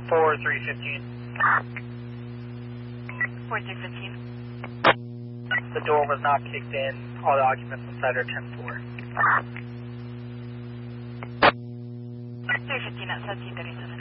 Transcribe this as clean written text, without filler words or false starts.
4315. 4315. The door was not kicked in. All the occupants inside are 10-4. 315 outside C37.